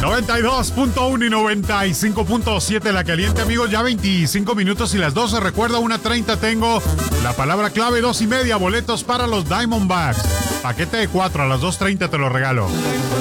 92.1 y 95.7 La Caliente, amigos. Ya 25 minutos y las 12. Recuerda, 1:30 tengo la palabra clave, 2:30 boletos para los Diamondbacks. Paquete de 4, a las 2:30 te lo regalo.